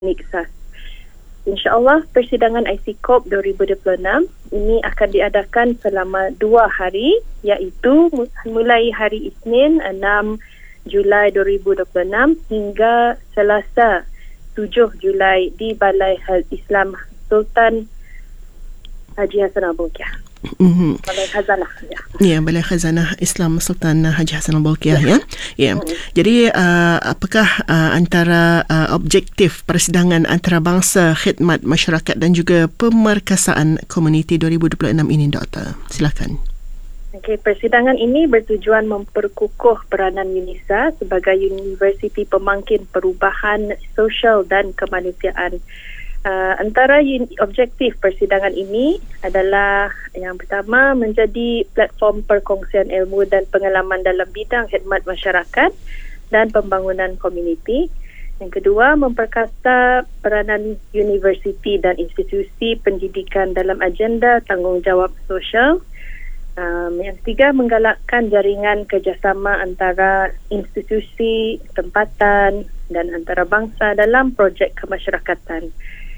Niksas. InsyaAllah persidangan IC Corp 2026 ini akan diadakan selama 2 hari, iaitu mulai hari Isnin 6 Julai 2026 hingga Selasa 7 Julai di Balai Hal Islam Sultan Haji Hassan Al-Bolkiah. Balai Khazanah. Ya, Balai Khazanah Islam Sultan Haji Hassan Al-Bolkiah. Ya. Jadi apakah antara objektif persidangan antarabangsa khidmat masyarakat dan juga pemerkasaan komuniti 2026 ini, Doktor? Silakan. Okey, persidangan ini bertujuan memperkukuh peranan UNISA sebagai universiti pemangkin perubahan sosial dan kemanusiaan. Antara objektif persidangan ini adalah yang pertama, menjadi platform perkongsian ilmu dan pengalaman dalam bidang khidmat masyarakat dan pembangunan komuniti. Yang kedua, memperkasa peranan universiti dan institusi pendidikan dalam agenda tanggungjawab sosial. Yang ketiga, menggalakkan jaringan kerjasama antara institusi, tempatan dan antarabangsa dalam projek kemasyarakatan.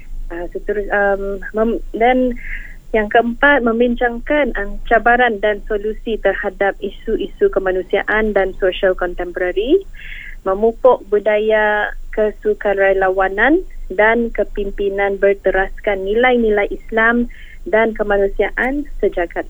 Dan yang keempat, membincangkan cabaran dan solusi terhadap isu-isu kemanusiaan dan sosial kontemporari, memupuk budaya kesukarelawanan dan kepimpinan berteraskan nilai-nilai Islam dan kemanusiaan sejagat,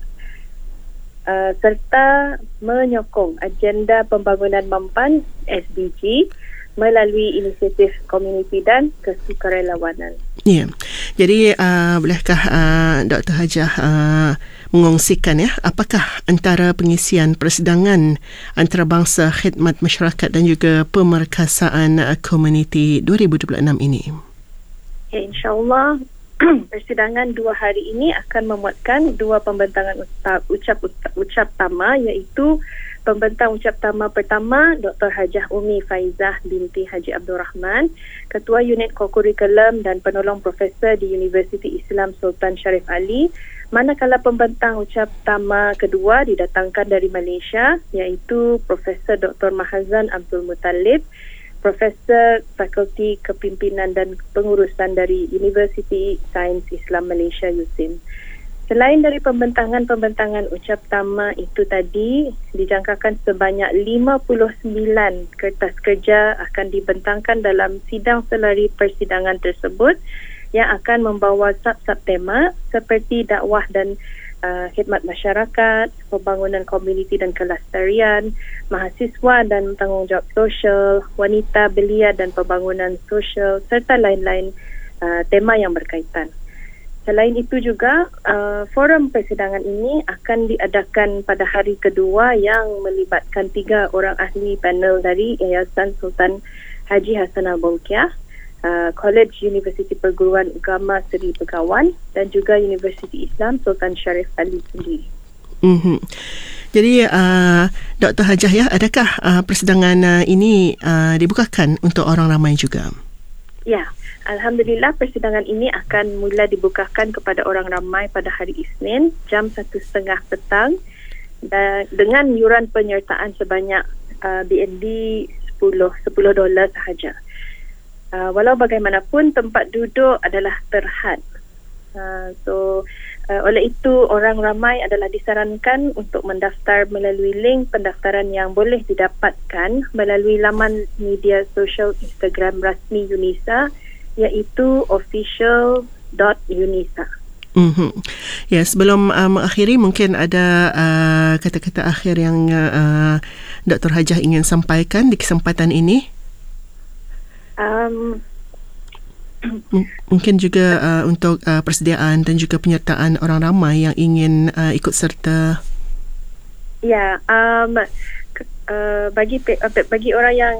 serta menyokong agenda pembangunan mampan SDG melalui inisiatif komuniti dan kesukarelawanan. Ya, jadi bolehkah Dr. Hajah mengongsikan apakah antara pengisian persidangan antarabangsa khidmat masyarakat dan juga pemerkasaan komuniti 2026 ini? Ya, InsyaAllah persidangan 2 hari ini akan memuatkan 2 pembentangan ucap tama, iaitu pembentang ucap tama pertama Dr. Hajah Umi Faizah binti Haji Abdul Rahman, Ketua Unit Kokurikulum dan Penolong Profesor di Universiti Islam Sultan Sharif Ali, manakala pembentang ucap tama kedua didatangkan dari Malaysia, iaitu Profesor Dr. Mahazan Abdul Muttalib, Profesor Fakulti Kepimpinan dan Pengurusan dari Universiti Sains Islam Malaysia USIM. Selain dari pembentangan ucap tama itu tadi, dijangkakan sebanyak 59 kertas kerja akan dibentangkan dalam sidang selari persidangan tersebut yang akan membawa sub-sub tema seperti dakwah dan khidmat masyarakat, pembangunan komuniti dan kelestarian, mahasiswa dan tanggungjawab sosial, wanita belia dan pembangunan sosial serta lain-lain tema yang berkaitan. Selain itu juga, forum persidangan ini akan diadakan pada hari kedua yang melibatkan 3 orang ahli panel dari Yayasan Sultan Haji Hassan Al-Bolkiah, College Universiti Perguruan Agama Seri Begawan dan juga Universiti Islam Sultan Sharif Ali sendiri. Jadi Dr. Hajah, adakah persidangan ini dibukakan untuk orang ramai juga? Ya. Alhamdulillah, persidangan ini akan mula dibukakan kepada orang ramai pada hari Isnin jam 1.30 petang dan dengan yuran penyertaan sebanyak BNB $10 sahaja. Walau bagaimanapun, tempat duduk adalah terhad. Oleh itu, orang ramai adalah disarankan untuk mendaftar melalui link pendaftaran yang boleh didapatkan melalui laman media sosial Instagram rasmi UNISA, iaitu official.unisa. Ya, sebelum mengakhiri, mungkin ada kata-kata akhir yang Dr. Hajah ingin sampaikan di kesempatan ini? Mungkin juga untuk persediaan dan juga penyertaan orang ramai yang ingin ikut serta. Ya, bagi orang yang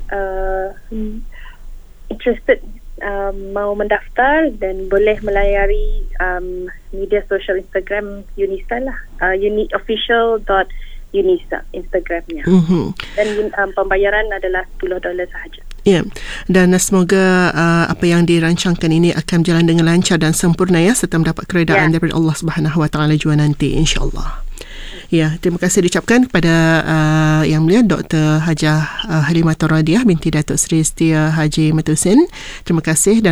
interested mau mendaftar, dan boleh melayari media sosial Instagram UNISA lah, official.unisa Instagramnya. Dan pembayaran adalah $10 sahaja. Ya, dan semoga apa yang dirancangkan ini akan berjalan dengan lancar dan sempurna serta mendapat keredaan daripada Allah Subhanahu Wa Taala juga nanti, insya-Allah. Ya, terima kasih diucapkan kepada Yang Mulia Dr. Hajah Halimatul Radiah binti Datuk Seri Setia Haji Matusin. Terima kasih. Dan